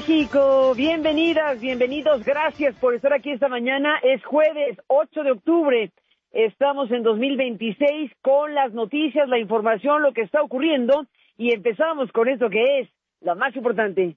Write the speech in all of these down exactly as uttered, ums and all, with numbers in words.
México, bienvenidas, bienvenidos, gracias por estar aquí esta mañana. Es jueves ocho de octubre, estamos en dos mil veintiséis con las noticias, la información, lo que está ocurriendo, y empezamos con esto que es lo más importante.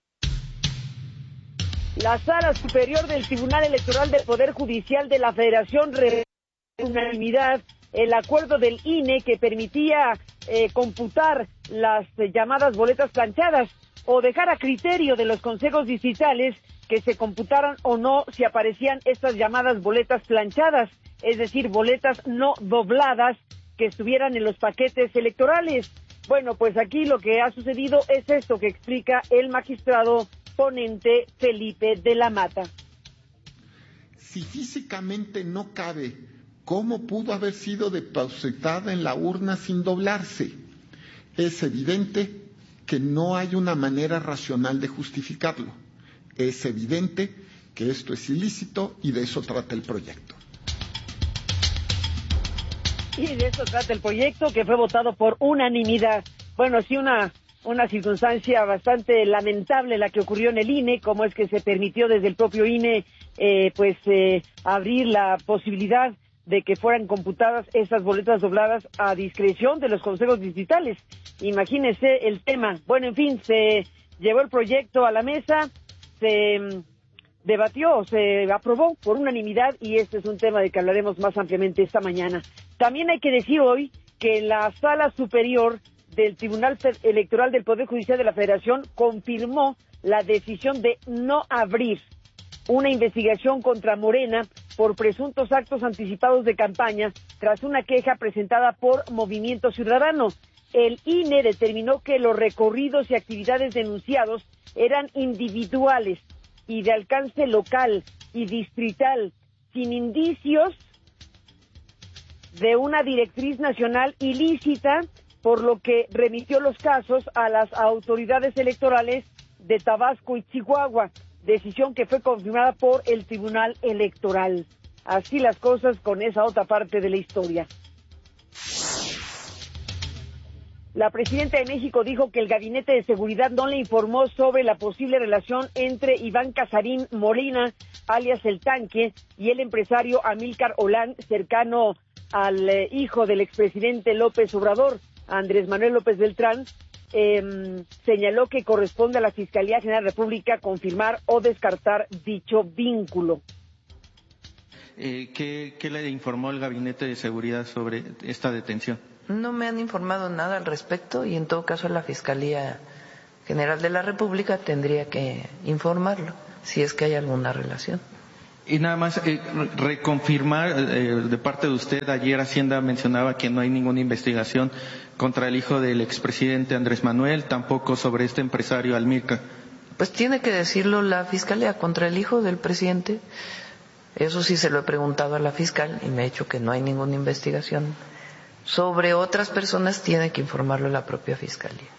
La Sala Superior del Tribunal Electoral del Poder Judicial de la Federación reveló por unanimidad el acuerdo del I N E que permitía eh, computar las eh, llamadas boletas planchadas o dejar a criterio de los consejos distritales que se computaran o no si aparecían estas llamadas boletas planchadas, es decir, boletas no dobladas que estuvieran en los paquetes electorales. Bueno, pues aquí lo que ha sucedido es esto que explica el magistrado ponente Felipe de la Mata. Si físicamente no cabe, ¿cómo pudo haber sido depositada en la urna sin doblarse? Es evidente que no hay una manera racional de justificarlo. Es evidente que esto es ilícito y de eso trata el proyecto. Y de eso trata el proyecto que fue votado por unanimidad. Bueno, sí, una, una circunstancia bastante lamentable la que ocurrió en el I N E, como es que se permitió desde el propio I N E eh, pues eh, abrir la posibilidad de que fueran computadas esas boletas dobladas a discreción de los consejos distritales. Imagínense el tema. Bueno, en fin, se llevó el proyecto a la mesa, se um, debatió, se aprobó por unanimidad y este es un tema de que hablaremos más ampliamente esta mañana. También hay que decir hoy que la Sala Superior del Tribunal Electoral del Poder Judicial de la Federación confirmó la decisión de no abrir una investigación contra Morena por presuntos actos anticipados de campaña tras una queja presentada por Movimiento Ciudadano. El I N E determinó que los recorridos y actividades denunciados eran individuales y de alcance local y distrital, sin indicios de una directriz nacional ilícita, por lo que remitió los casos a las autoridades electorales de Tabasco y Chihuahua, decisión que fue confirmada por el Tribunal Electoral. Así las cosas con esa otra parte de la historia. La presidenta de México dijo que el Gabinete de Seguridad no le informó sobre la posible relación entre Iván Casarín Molina, alias El Tanque, y el empresario Amílcar Olán, cercano al eh, hijo del expresidente López Obrador, Andrés Manuel López Beltrán. Eh, señaló que corresponde a la Fiscalía General de la República confirmar o descartar dicho vínculo. Eh, ¿qué, ¿Qué le informó el Gabinete de Seguridad sobre esta detención? No me han informado nada al respecto y en todo caso la Fiscalía General de la República tendría que informarlo si es que hay alguna relación. Y nada más eh, reconfirmar eh, de parte de usted, ayer Hacienda mencionaba que no hay ninguna investigación contra el hijo del expresidente Andrés Manuel, tampoco sobre este empresario Amílcar. Pues tiene que decirlo la Fiscalía contra el hijo del presidente. Eso sí se lo he preguntado a la fiscal y me ha dicho que no hay ninguna investigación. Sobre otras personas tiene que informarlo la propia Fiscalía.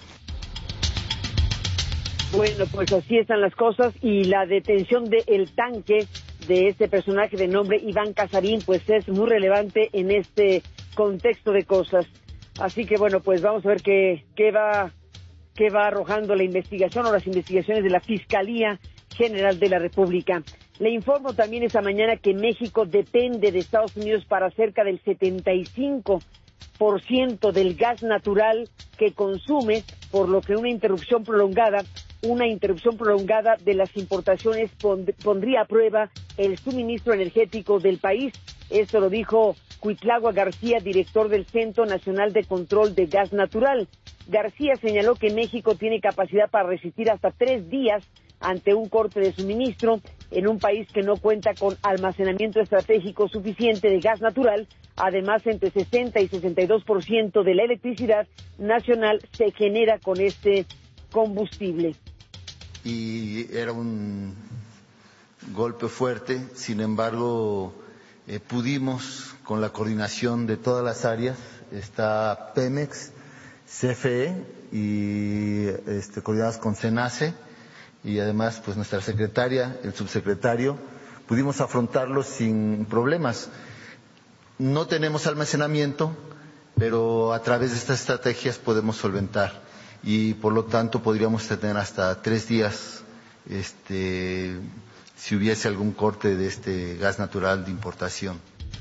Bueno, pues así están las cosas y la detención de El Tanque, de este personaje de nombre Iván Casarín, pues es muy relevante en este contexto de cosas. Así que bueno, pues vamos a ver qué, qué va, qué va arrojando la investigación o las investigaciones de la Fiscalía General de la República. Le informo también esta mañana que México depende de Estados Unidos para cerca del setenta y cinco por ciento del gas natural que consume, por lo que una interrupción prolongada, una interrupción prolongada de las importaciones pond- pondría a prueba el suministro energético del país. Esto lo dijo Cuitlagua García, director del Centro Nacional de Control de Gas Natural. García señaló que México tiene capacidad para resistir hasta tres días ante un corte de suministro en un país que no cuenta con almacenamiento estratégico suficiente de gas natural. Además, entre sesenta y sesenta y dos por ciento de la electricidad nacional se genera con este combustible. Y era un golpe fuerte, sin embargo, eh, pudimos, con la coordinación de todas las áreas, está Pemex, C F E y este, coordinadas con CENACE, y además pues nuestra secretaria, el subsecretario, pudimos afrontarlo sin problemas. No tenemos almacenamiento, pero a través de estas estrategias podemos solventar y por lo tanto podríamos tener hasta tres días este, si hubiese algún corte de este gas natural de importación.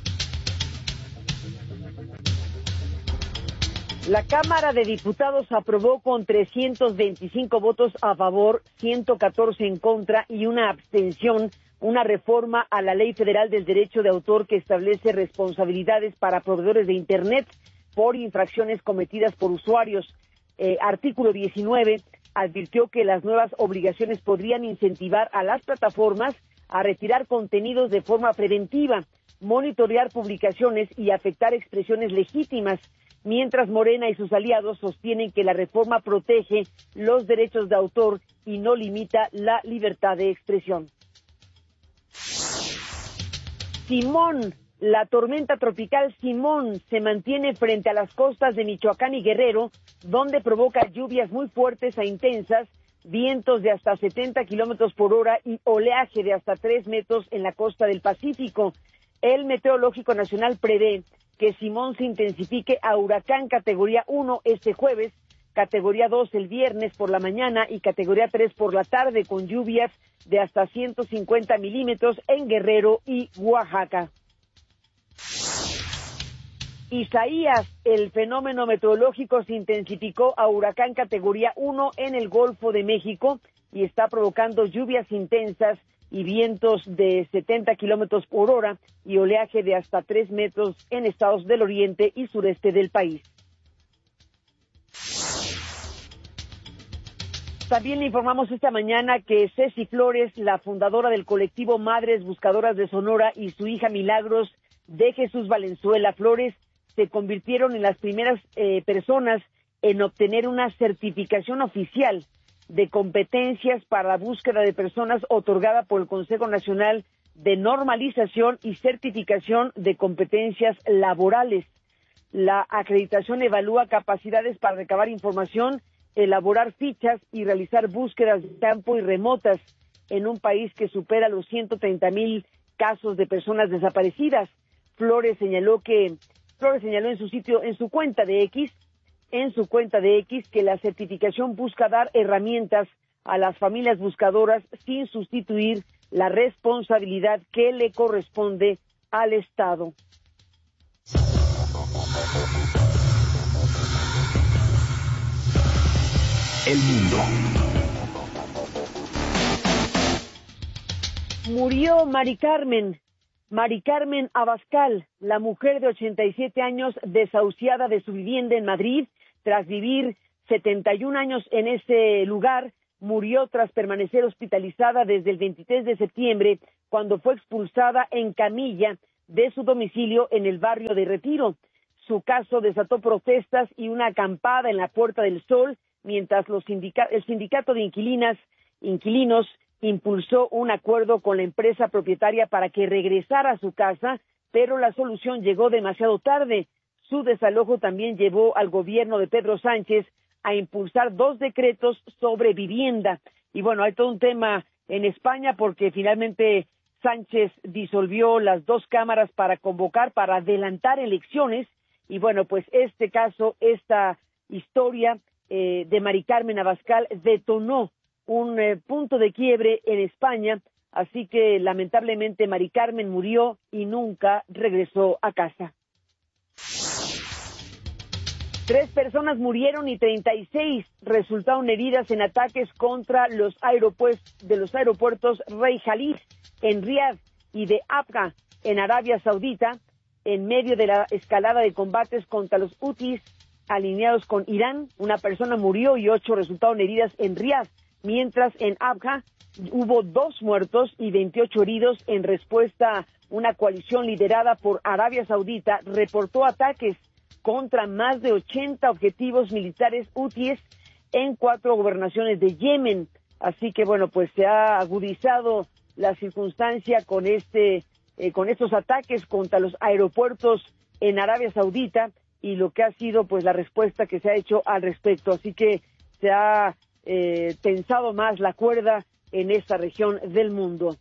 La Cámara de Diputados aprobó con trescientos veinticinco votos a favor, ciento catorce en contra y una abstención una reforma a la Ley Federal del Derecho de Autor que establece responsabilidades para proveedores de Internet por infracciones cometidas por usuarios. Eh, artículo diecinueve advirtió que las nuevas obligaciones podrían incentivar a las plataformas a retirar contenidos de forma preventiva, monitorear publicaciones y afectar expresiones legítimas, mientras Morena y sus aliados sostienen que la reforma protege los derechos de autor y no limita la libertad de expresión. Simón, la tormenta tropical Simón se mantiene frente a las costas de Michoacán y Guerrero, donde provoca lluvias muy fuertes e intensas, vientos de hasta setenta kilómetros por hora y oleaje de hasta tres metros en la costa del Pacífico. El Meteorológico Nacional prevé que Simón se intensifique a huracán categoría uno este jueves, categoría dos el viernes por la mañana y categoría tres por la tarde, con lluvias de hasta ciento cincuenta milímetros en Guerrero y Oaxaca. Isaías, el fenómeno meteorológico se intensificó a huracán categoría uno en el Golfo de México y está provocando lluvias intensas y vientos de setenta kilómetros por hora y oleaje de hasta tres metros en estados del oriente y sureste del país. También le informamos esta mañana que Ceci Flores, la fundadora del colectivo Madres Buscadoras de Sonora, y su hija Milagros de Jesús Valenzuela Flores se convirtieron en las primeras eh, personas en obtener una certificación oficial de competencias para la búsqueda de personas otorgada por el Consejo Nacional de Normalización y Certificación de Competencias Laborales. La acreditación evalúa capacidades para recabar información, elaborar fichas y realizar búsquedas de campo y remotas en un país que supera los ciento treinta mil casos de personas desaparecidas. Flores señaló que Flores señaló en su sitio, en su cuenta de X, en su cuenta de X, que la certificación busca dar herramientas a las familias buscadoras sin sustituir la responsabilidad que le corresponde al Estado. El mundo. Murió Mari Carmen, Mari Carmen Abascal, la mujer de ochenta y siete años desahuciada de su vivienda en Madrid, tras vivir setenta y un años en ese lugar. Murió tras permanecer hospitalizada desde el veintitrés de septiembre, cuando fue expulsada en camilla de su domicilio en el barrio de Retiro. Su caso desató protestas y una acampada en la Puerta del Sol, mientras los sindica- el sindicato de inquilinas, inquilinos impulsó un acuerdo con la empresa propietaria para que regresara a su casa, pero la solución llegó demasiado tarde. Su desalojo también llevó al gobierno de Pedro Sánchez a impulsar dos decretos sobre vivienda. Y bueno, hay todo un tema en España porque finalmente Sánchez disolvió las dos cámaras para convocar, para adelantar elecciones. Y bueno, pues este caso, esta historia eh, de Mari Carmen Abascal detonó un eh, punto de quiebre en España, así que lamentablemente Mari Carmen murió y nunca regresó a casa. Tres personas murieron y treinta y seis resultaron heridas en ataques contra los aeropuertos de los aeropuertos Rey Jalid en Riad y de Abha en Arabia Saudita, en medio de la escalada de combates contra los hutis alineados con Irán. Una persona murió y ocho resultaron heridas en Riad, mientras en Abha hubo dos muertos y veintiocho heridos. En respuesta, una coalición liderada por Arabia Saudita reportó ataques contra más de ochenta objetivos militares hutíes en cuatro gobernaciones de Yemen. Así que, bueno, pues se ha agudizado la circunstancia con este, eh, con estos ataques contra los aeropuertos en Arabia Saudita y lo que ha sido, pues, la respuesta que se ha hecho al respecto. Así que se ha eh, tensado más la cuerda en esta región del mundo.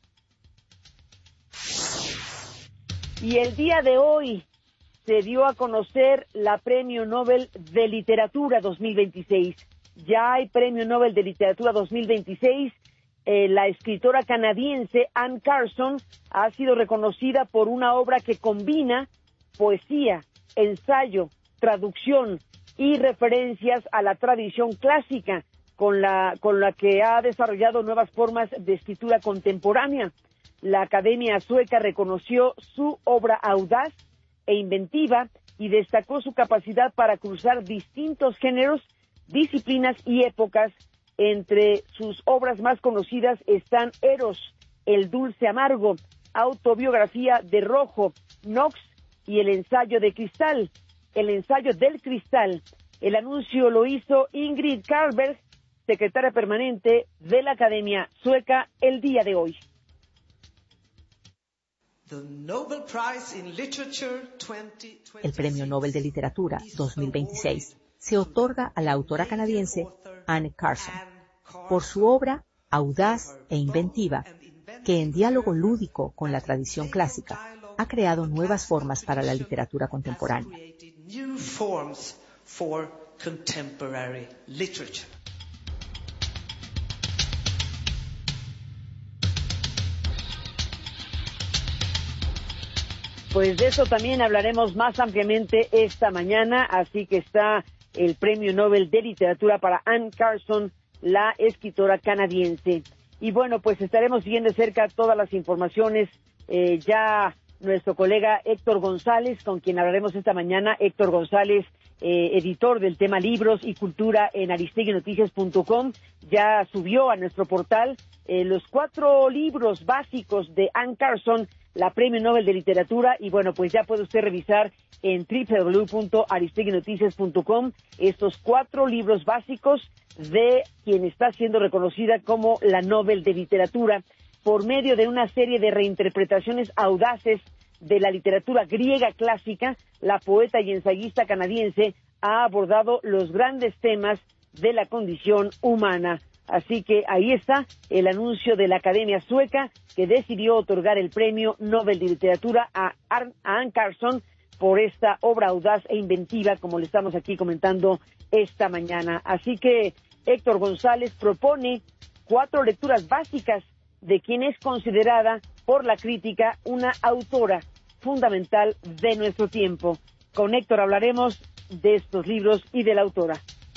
Y el día de hoy se dio a conocer la Premio Nobel de Literatura dos mil veintiséis. Ya hay Premio Nobel de Literatura dos mil veintiséis eh, la escritora canadiense Anne Carson ha sido reconocida por una obra que combina poesía, ensayo, traducción y referencias a la tradición clásica, con la, con la que ha desarrollado nuevas formas de escritura contemporánea. La Academia Sueca reconoció su obra audaz e inventiva y destacó su capacidad para cruzar distintos géneros, disciplinas y épocas. Entre sus obras más conocidas están Eros, El dulce amargo, Autobiografía de rojo, Nox y El ensayo de cristal, El ensayo del cristal. El anuncio lo hizo Ingrid Carlberg, secretaria permanente de la Academia Sueca, el día de hoy. El Premio Nobel de Literatura dos mil veintiséis se otorga a la autora canadiense Anne Carson por su obra audaz e inventiva, que en diálogo lúdico con la tradición clásica ha creado nuevas formas para la literatura contemporánea. Pues de eso también hablaremos más ampliamente esta mañana, así que está el Premio Nobel de Literatura para Anne Carson, la escritora canadiense. Y bueno, pues estaremos siguiendo de cerca todas las informaciones. Eh, ya nuestro colega Héctor González, con quien hablaremos esta mañana, Héctor González, eh, editor del tema Libros y Cultura en aristegui noticias punto com, ya subió a nuestro portal eh, los cuatro libros básicos de Anne Carson, la Premio Nobel de Literatura, y bueno, pues ya puede usted revisar en doble u doble u doble u punto aristegui noticias punto com estos cuatro libros básicos de quien está siendo reconocida como la Nobel de Literatura por medio de una serie de reinterpretaciones audaces de la literatura griega clásica. La poeta y ensayista canadiense ha abordado los grandes temas de la condición humana. Así que ahí está el anuncio de la Academia Sueca, que decidió otorgar el Premio Nobel de Literatura a Anne Carson por esta obra audaz e inventiva, como le estamos aquí comentando esta mañana. Así que Héctor González propone cuatro lecturas básicas de quien es considerada por la crítica una autora fundamental de nuestro tiempo. Con Héctor hablaremos de estos libros y de la autora.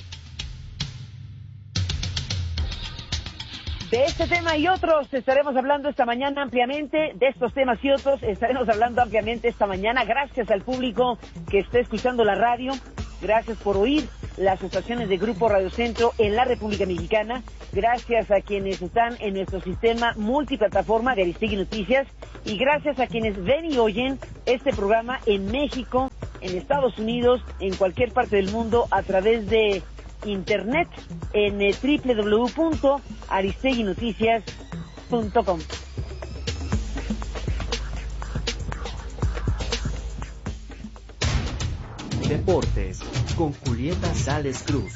De este tema y otros estaremos hablando esta mañana ampliamente, de estos temas y otros estaremos hablando ampliamente esta mañana. Gracias al público que está escuchando la radio, gracias por oír las estaciones de Grupo Radio Centro en la República Mexicana, gracias a quienes están en nuestro sistema multiplataforma de Aristegui Noticias y gracias a quienes ven y oyen este programa en México, en Estados Unidos, en cualquier parte del mundo a través de internet en doble u doble u doble u punto aristegui noticias punto com. Deportes con Julieta Sales Cruz.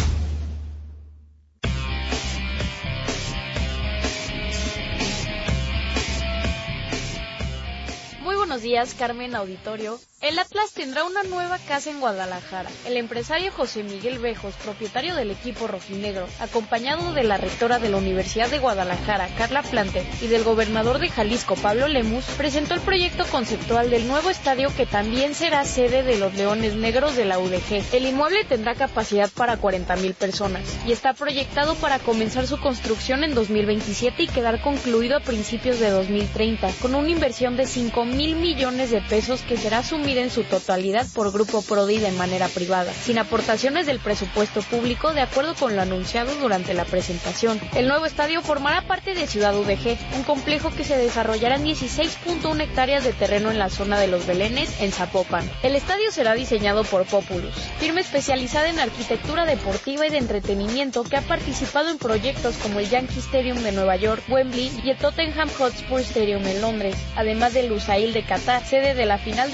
Muy buenos días, Carmen Auditorio. El Atlas tendrá una nueva casa en Guadalajara. El empresario José Miguel Bejos, propietario del equipo rojinegro, acompañado de la rectora de la Universidad de Guadalajara, Carla Plante, y del gobernador de Jalisco, Pablo Lemus, presentó el proyecto conceptual del nuevo estadio que también será sede de los Leones Negros de la U D G. El inmueble tendrá capacidad para cuarenta mil personas y está proyectado para comenzar su construcción en dos mil veintisiete y quedar concluido a principios de dos mil treinta, con una inversión de cinco mil millones de pesos que será asumida en su totalidad por Grupo Prodi de manera privada, sin aportaciones del presupuesto público, de acuerdo con lo anunciado durante la presentación. El nuevo estadio formará parte de Ciudad U D G, un complejo que se desarrollará en dieciséis punto uno hectáreas de terreno en la zona de Los Belenes, en Zapopan. El estadio será diseñado por Populus, firma especializada en arquitectura deportiva y de entretenimiento que ha participado en proyectos como el Yankee Stadium de Nueva York, Wembley y el Tottenham Hotspur Stadium en Londres, además del Lusail de Qatar, sede de la final del Mundial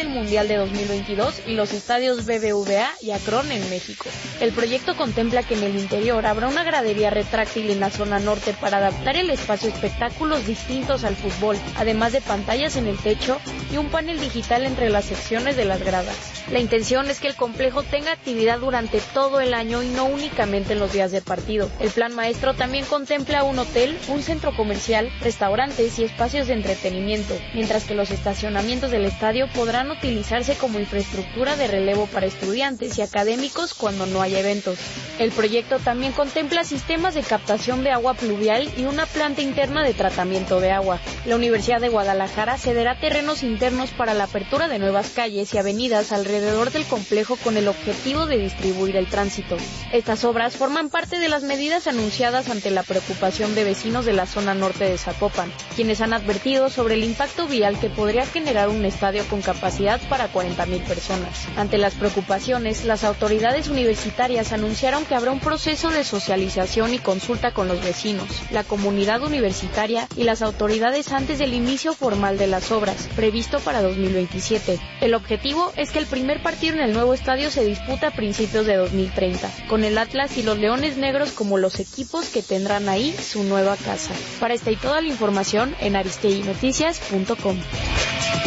de dos mil veintidós y los estadios B B V A y Akron en México. El proyecto contempla que en el interior habrá una gradería retráctil en la zona norte para adaptar el espacio a espectáculos distintos al fútbol, además de pantallas en el techo y un panel digital entre las secciones de las gradas. La intención es que el complejo tenga actividad durante todo el año y no únicamente en los días de partido. El plan maestro también contempla un hotel, un centro comercial, restaurantes y espacios de entretenimiento, mientras que los estacionamientos del estadio podrán utilizarse como infraestructura de relevo para estudiantes y académicos cuando no haya eventos. El proyecto también contempla sistemas de captación de agua pluvial y una planta interna de tratamiento de agua. La Universidad de Guadalajara cederá terrenos internos para la apertura de nuevas calles y avenidas alrededor del complejo con el objetivo de distribuir el tránsito. Estas obras forman parte de las medidas anunciadas ante la preocupación de vecinos de la zona norte de Zapopan, quienes han advertido sobre el impacto vial que podría generar un estadio con capacidad para cuarenta mil personas. Ante las preocupaciones, las autoridades universitarias anunciaron que habrá un proceso de socialización y consulta con los vecinos, la comunidad universitaria y las autoridades antes del inicio formal de las obras, previsto para dos mil veintisiete. El objetivo es que el primer partido en el nuevo estadio se disputa a principios de dos mil treinta, con el Atlas y los Leones Negros como los equipos que tendrán ahí su nueva casa. Para esta y toda la información en aristegui noticias punto com.